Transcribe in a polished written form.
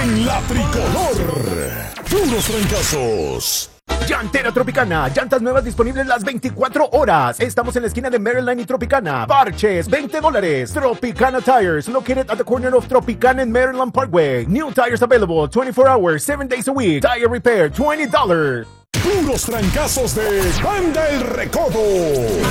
en la tricolor. Puros trancazos. Llantera Tropicana, llantas nuevas disponibles las 24 horas. Estamos en la esquina de Maryland y Tropicana. Parches, $20. Tropicana Tires, located at the corner of Tropicana and Maryland Parkway. New tires available 24 hours, 7 days a week. Tire repair, $20. Puros trancazos de Banda El Recodo.